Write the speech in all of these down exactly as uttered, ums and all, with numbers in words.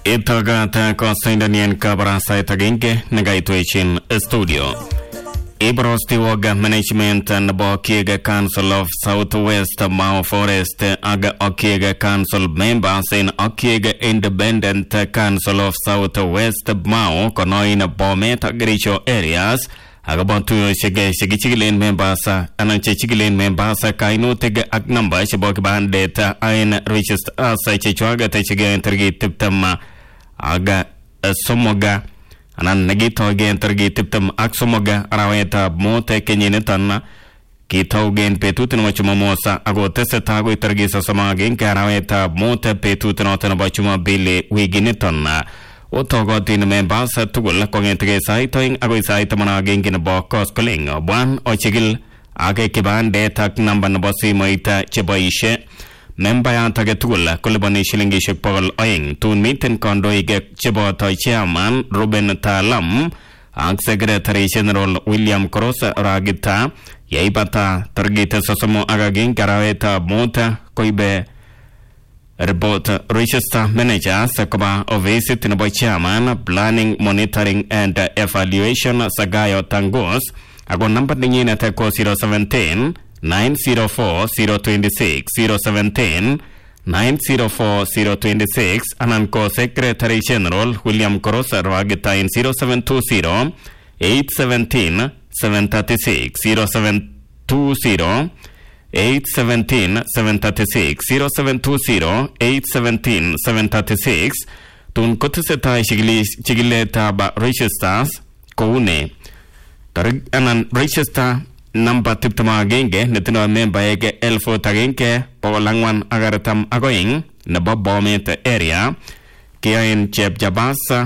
Itagata Kosindanian Kabarasa Taginke, Nagaitwichin Studio. Ibrostiwaga Management and Bokiga Council of Southwest Mao Forest Aga Okiga Council members in Okiga Independent Council of Southwest Mao Konoina Bomet Agricho areas Agabantu Shige Shigichilin members Ananchigilin members Kainuteg Agnamba Shibok Bandeta Ain Richest Asa Chichuaga Techiga Intergate Tiptama Aga Somoga anan nagito gen tergitip tem aksumoga araweta mote kenyinetana kito gen petuten wachuma mosa agote setago tergisa samagen karaweta mote petuten otena wachuma bile wiginetana otogo tin members tugul kongentre saitoing ago saito managen gin bokos koling one ochigil age kibande tak number nobosi moita cheboishe member ya tagetugul kolibani shilingi shekpol oing tun miten kondo ige chebo toy chairman Ruben Talam ang secretary general William Cross ragita yaibata targite sosomo agagin karaweta mota koibe report register manager sakoba ovesi tinoboy chairman planning monitoring and evaluation Sagayo Tangos ago number ningina teko zero seven one zero nine zero four zero two six zero seven one zero nine zero four zero two six Ananko Secretary General William Cross Ragita in zero seven two zero eight one seven seven three six zero seven two zero eight one seven seven three six zero seven two zero eight one seven seven three six Tun kotiseta chigileta ba registers koune Tarig anan register number tiptama genge netino member ege elfo tagenke pawalangwan agaratam agoing na bobomet area kiain chep jabasa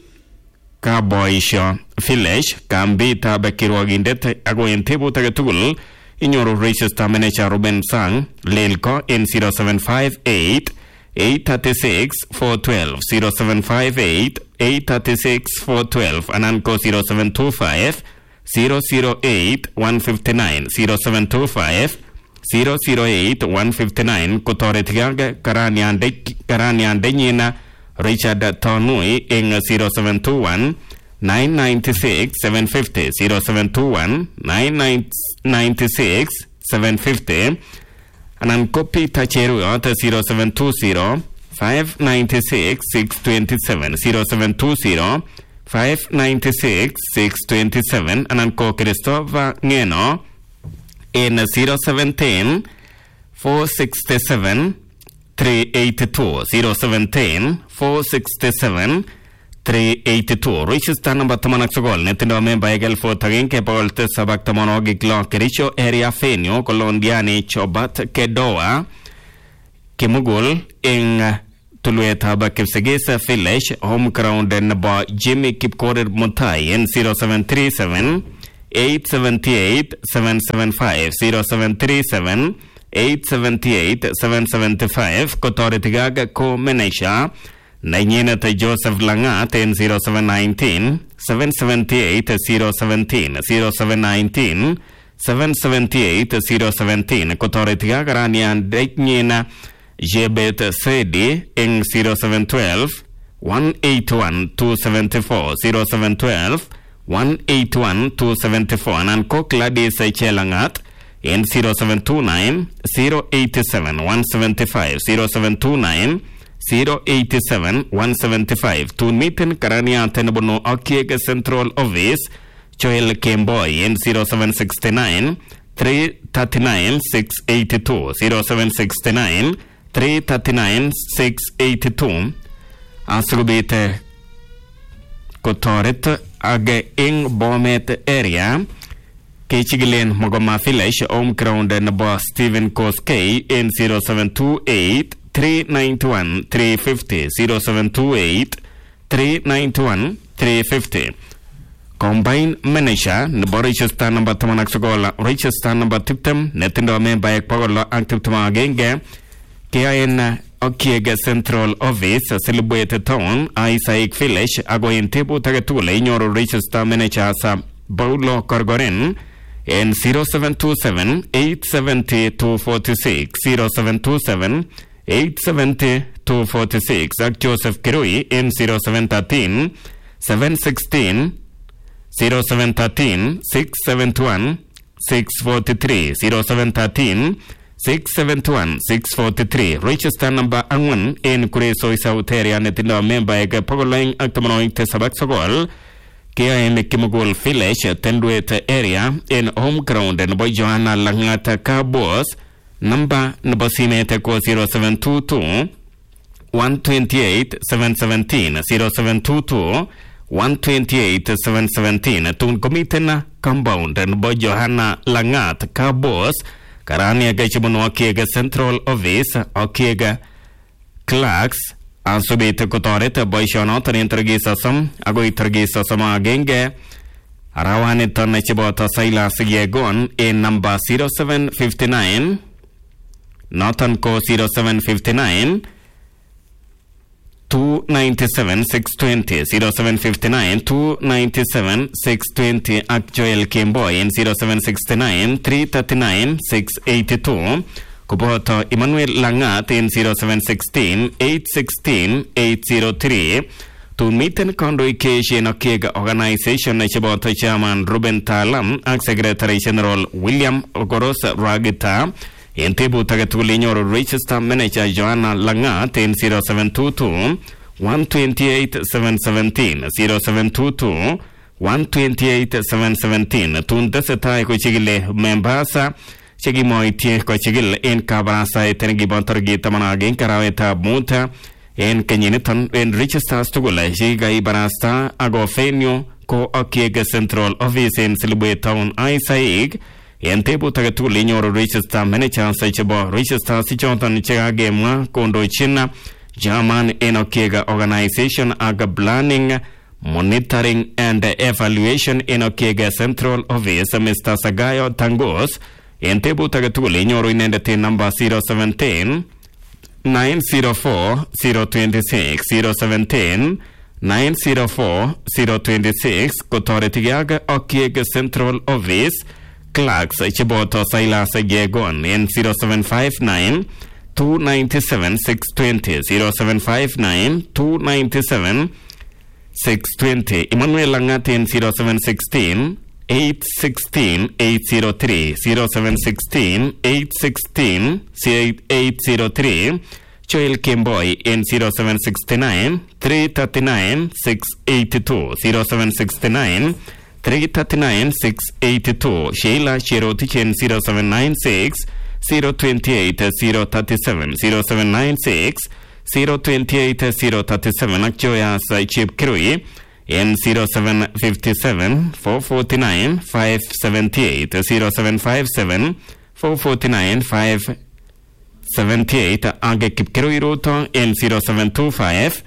kaboisho village kambita bekirwagindet agoin tebu tagetugul inyoro register manager Ruben Sang lelko in zero seven five eight eight three six four one two zero seven five eight eight three six four one two ananko zero seven two five zero zero eight one five nine zero seven two five zero zero eight one five nine Kotoretiaga Karaniande Karaniande Nina Richard Tonui in zero seven two one nine nine six seven five zero zero seven two one nine nine six seven five zero Anan Kopi Tacheru at zero seven two zero five nine six six two seven zero seven two zero five nine six six two seven Ananko Christopher Ngeno in zero seven one zero four six seven three eight two zero seven one zero four six seven three eight two Register number Tamanaxogol Netindo member Egel for Taginke Polte Sabak Tamonogi Clock Richo area Fenio Colondiani Chobat Kedoa Kimugul in Tulueta Bakipsegesa village home ground and ba Jimmy Kipkorer Mutai in zero seven three seven eight seven eight seven seven five zero seven three seven eight seven eight seven seven five Kotoretigaga Ko Menesha Nainata Joseph Langat in zero seven nineteen seven seven eight zero seventeen zero seven nineteen seven seven eight zero seventeen Kotoretigaga Ranian Deknina Jebet Sedi in zero seven one two one eight one two seven four zero seven one two one eight one two seven four Ananko Kladi Sechelangat in zero seven two nine zero eight seven one seven five zero seven two nine zero eight seven one seven five to Nitin Karania Tenabono Okiega Central Office Joel Kemboy in zero seven six nine three three nine six eight two zero seven six nine three three nine six eight two Asrubite Kotoret Age in Bomet area Kichigilen Mogoma village home ground and boss Stephen Koskei in zero seven two eight three nine one three five zero zero seven two eight three nine one three five zero Combine Manisha Naborichesta number Tamanaxogola Richesta number Tiptem Netindo member Pogolo Antiptama Genge Kiain Okiega Central Office celebrated town Isaac Village Agoin Tebu Tagatula in your richest manager Baulo Corgoren in zero seven two seven eight seven zero two four six zero seven two seven eight seven zero two forty-six ak Joseph Kirui in zero seven one three seven one six zero seven one three six seven one six four three zero seven one three six seven one six four three. Register number angwan in Kureso Isauteria netindo member ege pagolaing ak tamonoing tesabak sogol kia in Kimogol village Tenduet area in home ground and boy Johanna Langata Kabos number nabasimete ko zero seven two two one two eight seven one seven zero seven two two one two eight seven one seven tun komitena compound and boy Johanna Langat Kabos karani aga chibuno akiega central office akiega clerks asubite kotoret boy shono tanin tergisa sam agoi tergisa sama agenge arawani tonne chibota saila sigegon in number zero seven five nine Northern Co zero seven five nine two ninety-seven six twenty zero seven five nine two ninety-seven six twenty ak Joel Kimboy in zero seven six nine three thirty-nine six eighty-two kupoto Emmanuel Langat in zero seven one six eight one six eight zero three to meet and convocation of Kega organization about Chairman Ruben Talam ak Secretary General William Ogoros Ragita in Tebu Tagatulinor Register Manager Joanna Langat in zero seven two two one two eight seven one seven zero seven two two one two eight seven one seven Tun Desetai Kochigile Membasa Chigimo Tie Kochigil in Kabarasa Tengibantargi Tamanagin Karaweta Muta in Kenyiniton in Register Stugula Jiga Ibarasta Agofenio Ko Akiega Central Office in Silibwe Town Isaig in Tebu Tagatulinor Register Manager Sachabo Register Sichotan Chagema Kondo China German Enokega Organization Aga Planning Monitoring and Evaluation Enokega Central Office Mister Sagayo Tangos in Tebu Tagatulinor in number zero seven one zero nine zero four zero two six zero seven one zero nine zero four zero two six Kotoretigaga Okiega Central Office Clerks Chiboto Silas Gegon in zero seven five nine two ninety-seven six twenty zero seven five nine two ninety-seven six twenty Emmanuel Langat in zero seven one six eight one six eight zero three zero seven one six eight one six eight zero three Joel Kimboy in zero seven six nine three thirty-nine six eighty-two zero seven six nine three thirty-nine six eighty-two Sheila Chirotich in zero seven nine six zero twenty-eight zero thirty-seven zero seven nine six zero twenty-eight zero thirty-seven Akjoya Chip Kirui in zero seven five seven four forty-nine five seventy-eight zero seven five seven four forty-nine five seventy-eight Age Kip Kirui Roto in zero seven two five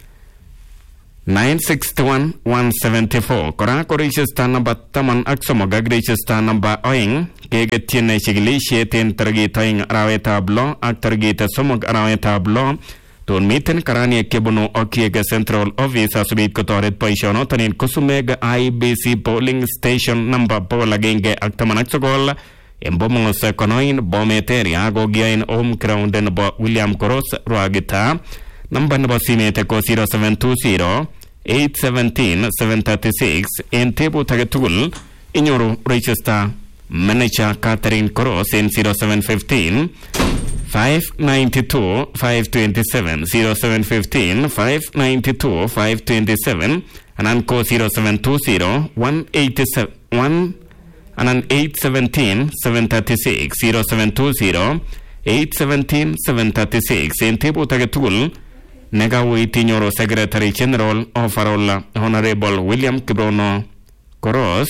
nine six one one seven four Korako Register number Taman Aksomogag Register number Oing Kege Tiene Chigli Shetin Targita in Araweta Blo Ak Targita Somog Araweta Blo Tun Miten Karani Kebono Okiega Central Office Asubit Kotoret Paishono Tanin Kusumega I B C Polling Station number Pola Genge Aktamanaxogol Embomos Konoin Bometeria Gogia in Home Ground and William Koros Ruagita number number Simete Ko zero seven two zero eight one seven seven three six in Tebu Tagatul in your register Manager Catherine Koros in zero seven one five five ninety-two five twenty-seven zero seven one five five ninety-two five twenty-seven and Anko zero seven two zero one eighty-seven one and an eight seventeen seven thirty-six zero seven two zero eight seventeen seven thirty-six in Tebu Tagatul Negawi Tignoro Secretary General of Arola Honorable William Kibrono Koros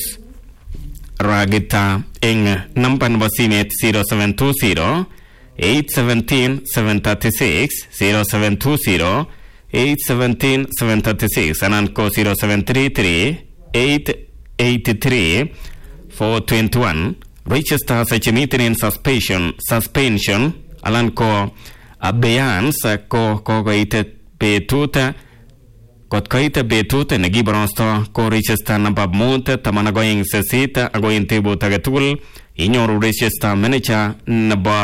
Ragita in number Basimet zero seven two zero eight seventeen seven thirty-six zero seven two zero eight seventeen seven thirty-six and Anko zero seven three three eight eighty-three four twenty-one Register such a meeting in suspension suspension Alanko Abeyans ko kogoite betuta kot koite betuta negi bronsto ko register number monte tamana going sesita agoin tebu tagatul inyoru register manager naba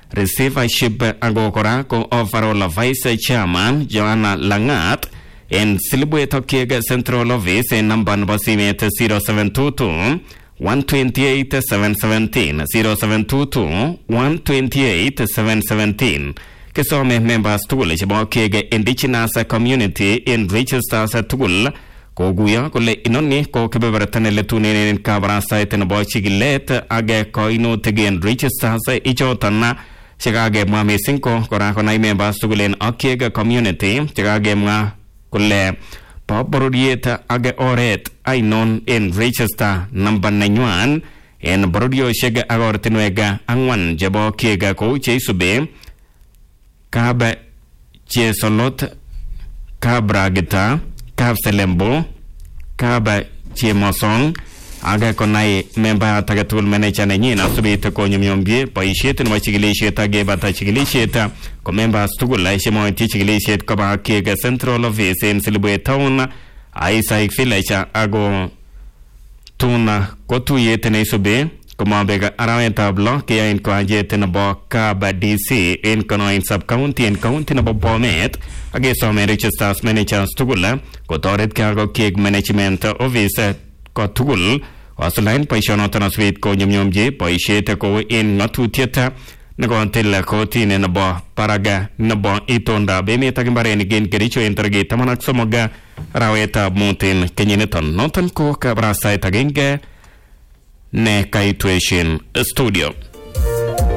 receivership ago kora ko overall vice chairman Joanna Langat en silibwet okieg central office en number nebo simet zero seven two two one two eight seven one seven zero seven two two one two eight seven one seven. Kesome members tugul chebo okieg indigenous community in registers tugul koguyo kole inoni ko kebeberta neletunen kabarastaet nebo chigilet age koinutik en registers ichoton chekagemwa mising ko kora konai members tugul en okieg community chekagemwa kole po bororiet age oret ainon en register number nenywan en bororioshek ak ortinwek angwan chebo okieg kou cheisube Kab Chesolot, Kabragita, Kab Selembo, Kab Chemosong, aga konai memba tagatul manager nenyin asubit ko nyumyomgie boisiet nebo chigilishet age bata chigilishet ko members tugul aishemo ti chigilishet ko ba ke central office in Silibwe town Isaac Village ago tuna ko tuyet ne isube Kuma bega arawetab lo kaya in ko ajet nebo Kaba D C in kono in sub county in county nebo Bomet age so me registers managers tugul ko toret ka go keg management office ko tugul wasulain paishonoton aswit ko nyumnyumji paishet ko in ngatutiet nego tel ko tin nebo paraga nebo itonda bemet agimbare gen kericho interge tamanak somoga arawetab mutin kenyiniton noton ko kabrasait agenge ne Kaituation Studio.